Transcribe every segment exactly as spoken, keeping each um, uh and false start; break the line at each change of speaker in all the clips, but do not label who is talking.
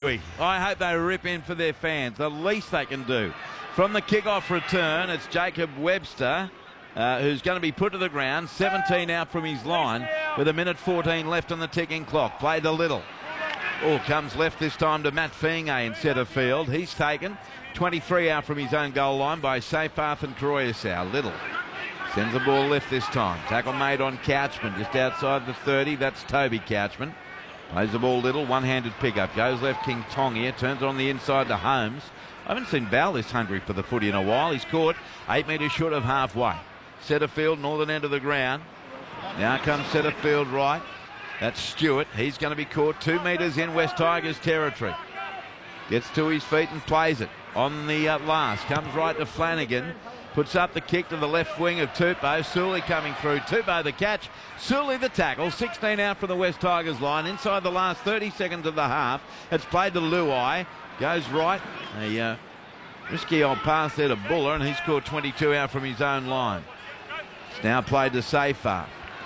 we? I hope they rip in for their fans. The least they can do. From the kick-off return, it's Jacob Webster, uh, who's going to be put to the ground. seventeen out from his line with a minute fourteen left on the ticking clock. Played a little. Oh, comes left this time to Matt Fienge in centre field. He's taken twenty-three out from his own goal line by Seyfarth and Karoyasau. Little sends the ball left this time. Tackle made on Couchman just outside the thirty. That's Toby Couchman. Plays the ball Little. One-handed pickup. Goes left King Tong here. Turns on the inside to Holmes. I haven't seen Val this hungry for the footy in a while. He's caught eight metres short of halfway. Centre field, northern end of the ground. Now comes centre field right. That's Stewart. He's going to be caught two metres in West Tigers territory. Gets to his feet and plays it. On the uh, last. Comes right to Flanagan. Puts up the kick to the left wing of Tupou. Sully coming through. Tupou the catch. Sully the tackle. sixteen out from the West Tigers line. Inside the last thirty seconds of the half. It's played to Luai. Goes right. A uh, risky old pass there to Buller, and he's scored twenty-two out from his own line. It's now played to Seyfarth.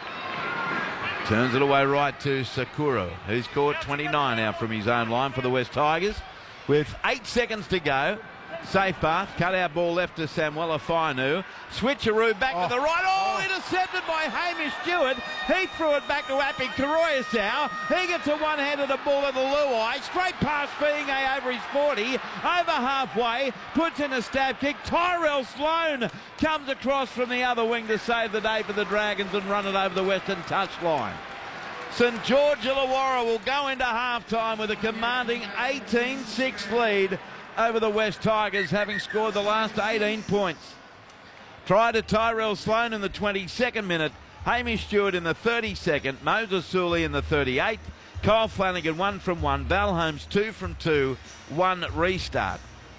Turns it away right to Sakura, who's caught twenty-nine out from his own line for the West Tigers. With eight seconds to go, Seyfarth, cut out ball left to Samuela Fainu. Switcheroo back oh. to the right. Oh, oh, intercepted by Hamish Stewart. He threw it back to Api Karoyasau. He gets a one-handed ball at the Luai. Straight past Fienge over his forty. Over halfway, puts in a stab kick. Tyrell Sloan comes across from the other wing to save the day for the Dragons and run it over the western touchline. St George Illawarra will go into half-time with a commanding eighteen six lead over the West Tigers, having scored the last eighteen points. Try to Tyrell Sloan in the twenty-second minute, Hamish Stewart in the thirty-second, Moses Sully in the thirty-eighth, Kyle Flanagan one from one, Val Holmes two from two, one restart.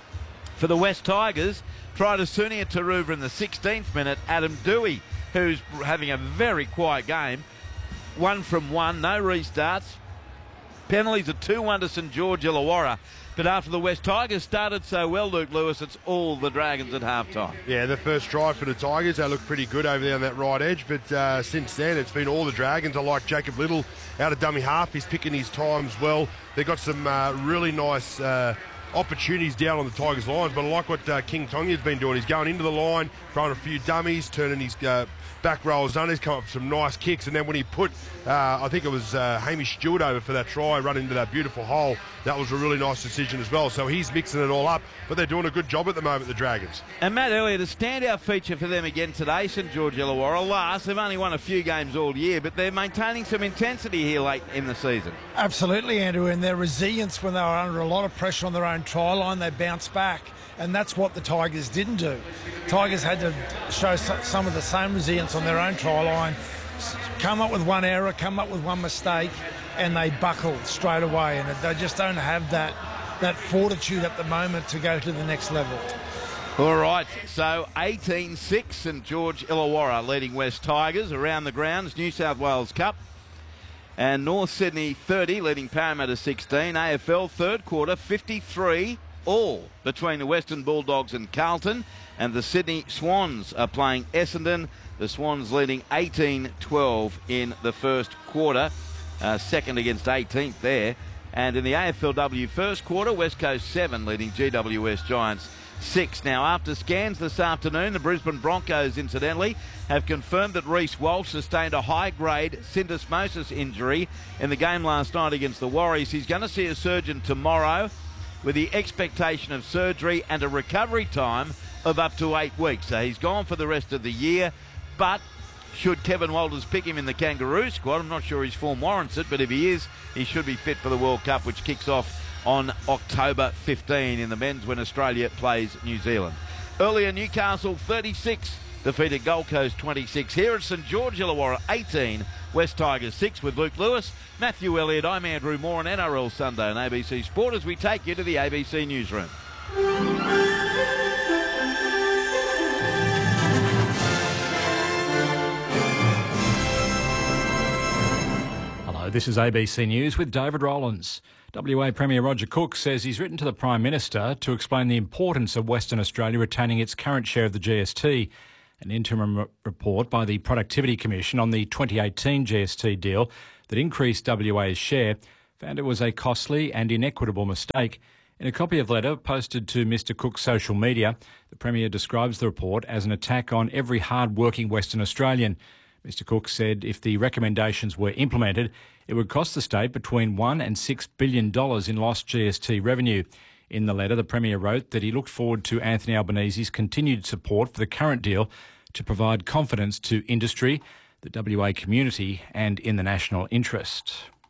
For the West Tigers, try to Sunia Taruva in the sixteenth minute, Adam Dewey, who's having a very quiet game, one from one, no restarts. Penalties are two one to St George Illawarra. But after the West Tigers started so well, Luke Lewis, it's all the Dragons at halftime.
Yeah, the first try for the Tigers, they look pretty good over there on that right edge. But uh, since then, it's been all the Dragons. I like Jacob Little out of dummy half. He's picking his times well. They've got some uh, really nice uh, opportunities down on the Tigers' lines. But I like what uh, King Tongia's been doing. He's going into the line, throwing a few dummies, turning his uh, back rolls on. He's come up with some nice kicks. And then when he put, uh, I think it was uh, Hamish Stewart over for that try, run into that beautiful hole, that was a really nice decision as well. So he's mixing it all up, but they're doing a good job at the moment, the Dragons.
And Matt, earlier, the standout feature for them again today, St George Illawarra. Last, they've only won a few games all year, but they're maintaining some intensity here late in the season.
Absolutely, Andrew, and their resilience when they were under a lot of pressure on their own try line, they bounced back. And that's what the Tigers didn't do. Tigers had to show some of the same resilience on their own try line, come up with one error, come up with one mistake, and they buckled straight away. And they just don't have that, that fortitude at the moment to go to the next level.
All right, so eighteen six, St George Illawarra leading West Tigers around the grounds, New South Wales Cup. And North Sydney thirty leading Parramatta sixteen. A F L third quarter fifty-three all between the Western Bulldogs and Carlton, and the Sydney Swans are playing Essendon. The Swans leading eighteen twelve in the first quarter, uh, second against eighteenth there. And in the A F L W first quarter, West Coast seven leading G W S Giants six. Now, after scans this afternoon, the Brisbane Broncos, incidentally, have confirmed that Reece Walsh sustained a high-grade syndesmosis injury in the game last night against the Warriors. He's going to see a surgeon tomorrow, with the expectation of surgery and a recovery time of up to eight weeks. So he's gone for the rest of the year, but should Kevin Walters pick him in the Kangaroo squad, I'm not sure his form warrants it, but if he is, he should be fit for the World Cup, which kicks off on October fifteenth in the men's when Australia plays New Zealand. Earlier, Newcastle thirty-six defeated Gold Coast twenty-six. Here at St George Illawarra eighteen, West Tigers six with Luke Lewis, Matthew Elliott. I'm Andrew Moore on N R L Sunday on A B C Sport as we take you to the A B C Newsroom.
Hello, this is A B C News with David Rowlands. W A Premier Roger Cook says he's written to the Prime Minister to explain the importance of Western Australia retaining its current share of the G S T. An interim r- report by the Productivity Commission on the twenty eighteen G S T deal that increased W A's share found it was a costly and inequitable mistake. In a copy of the letter posted to Mister Cook's social media, the Premier describes the report as an attack on every hard-working Western Australian. Mister Cook said if the recommendations were implemented, it would cost the state between one and six billion dollars in lost G S T revenue. In the letter, the Premier wrote that he looked forward to Anthony Albanese's continued support for the current deal to provide confidence to industry, the W A community and in the national interest.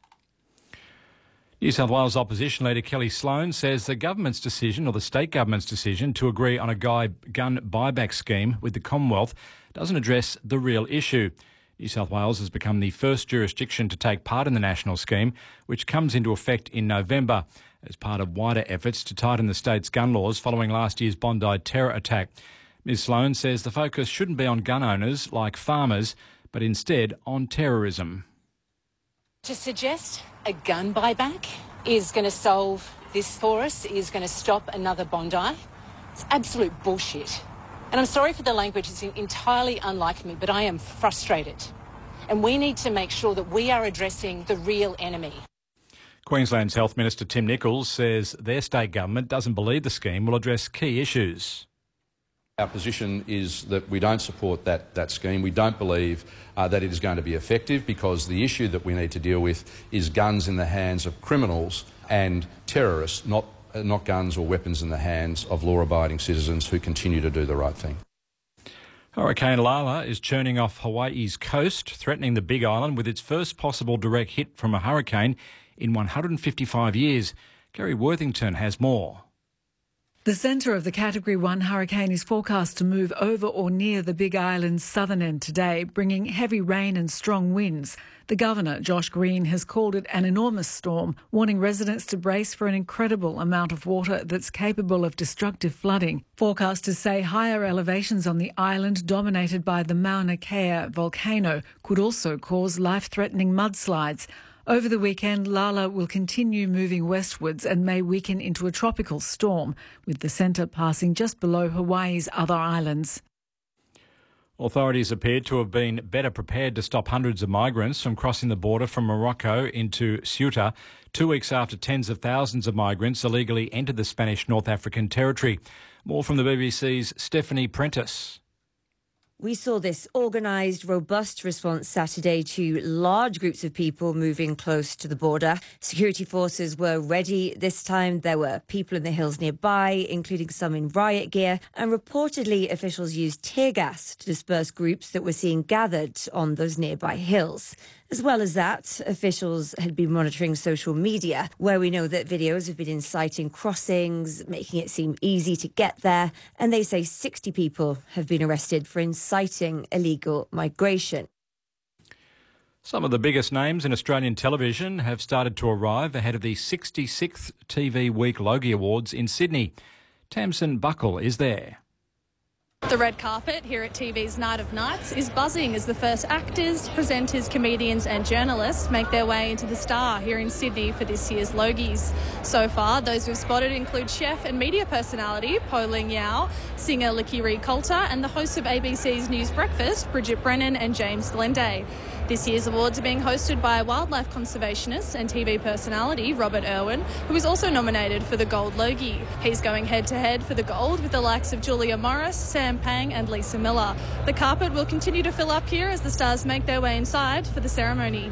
New South Wales opposition leader Kelly Sloan says the government's decision, or the state government's decision, to agree on a gun buyback scheme with the Commonwealth doesn't address the real issue. New South Wales has become the first jurisdiction to take part in the national scheme, which comes into effect in November as part of wider efforts to tighten the state's gun laws following last year's Bondi terror attack. Miz Sloan says the focus shouldn't be on gun owners like farmers, but instead on terrorism.
To suggest a gun buyback is going to solve this for us, is going to stop another Bondi, it's absolute bullshit. And I'm sorry for the language, it's entirely unlike me, but I am frustrated. And we need to make sure that we are addressing the real enemy.
Queensland's Health Minister Tim Nicholls says their state government doesn't believe the scheme will address key issues.
Our position is that we don't support that, that scheme. We don't believe uh, that it is going to be effective because the issue that we need to deal with is guns in the hands of criminals and terrorists, not, uh, not guns or weapons in the hands of law-abiding citizens who continue to do the right thing.
Hurricane Lala is churning off Hawaii's coast, threatening the Big Island with its first possible direct hit from a hurricane in one hundred fifty-five years. Kerry Worthington has more.
The centre of the Category one hurricane is forecast to move over or near the Big Island's southern end today, bringing heavy rain and strong winds. The Governor, Josh Green, has called it an enormous storm, warning residents to brace for an incredible amount of water that's capable of destructive flooding. Forecasters say higher elevations on the island, dominated by the Mauna Kea volcano, could also cause life-threatening mudslides. Over the weekend, Lala will continue moving westwards and may weaken into a tropical storm, with the centre passing just below Hawaii's other islands.
Authorities appeared to have been better prepared to stop hundreds of migrants from crossing the border from Morocco into Ceuta, two weeks after tens of thousands of migrants illegally entered the Spanish North African territory. More from the B B C's Stephanie Prentice.
We saw this organised, robust response Saturday to large groups of people moving close to the border. Security forces were ready this time. There were people in the hills nearby, including some in riot gear, and reportedly officials used tear gas to disperse groups that were seen gathered on those nearby hills. As well as that, officials had been monitoring social media, where we know that videos have been inciting crossings, making it seem easy to get there, and they say sixty people have been arrested for inciting illegal migration.
Some of the biggest names in Australian television have started to arrive ahead of the sixty-sixth T V Week Logie Awards in Sydney. Tamsin Buckle is there.
The red carpet here at T V's Night of Nights is buzzing as the first actors, presenters, comedians and journalists make their way into the Star here in Sydney for this year's Logies. So far, those we've spotted include chef and media personality Po Ling Yao, singer Lakiri Coulter and the hosts of A B C's News Breakfast, Bridget Brennan and James Glenday. This year's awards are being hosted by wildlife conservationist and T V personality Robert Irwin, who is also nominated for the Gold Logie. He's going head-to-head for the Gold with the likes of Julia Morris, Sam Pang and Lisa Miller. The carpet will continue to fill up here as the stars make their way inside for the ceremony.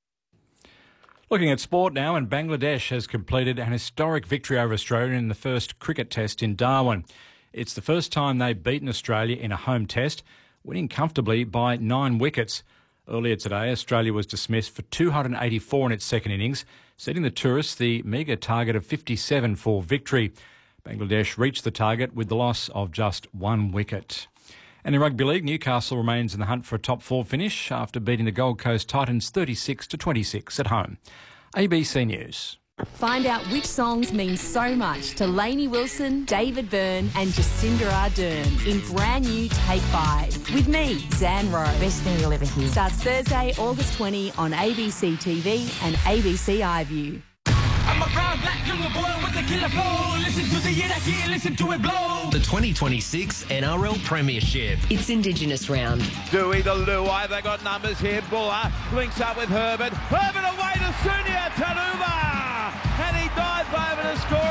Looking at sport now, and Bangladesh has completed an historic victory over Australia in the first cricket test in Darwin. It's the first time they've beaten Australia in a home test, winning comfortably by nine wickets. Earlier today, Australia was dismissed for two hundred eighty-four in its second innings, setting the tourists the meagre target of fifty-seven for victory. Bangladesh reached the target with the loss of just one wicket. And in Rugby League, Newcastle remains in the hunt for a top four finish after beating the Gold Coast Titans thirty-six to twenty-six at home. A B C News.
Find out which songs mean so much to Lainey Wilson, David Byrne and Jacinda Ardern in brand new Take Five. With me, Zan Rowe.
Best thing you'll ever hear.
Starts Thursday, August twentieth on A B C T V and A B C iView.
I'm a proud black young boy with the
killer flow. Listen to the Iraqi, listen to it blow. The twenty twenty-six N R L Premiership.
It's Indigenous round.
Dewey the Luai, they got numbers here. Buller links up with Herbert. Herbert away to Sunia Tanuva. And he dives over to score.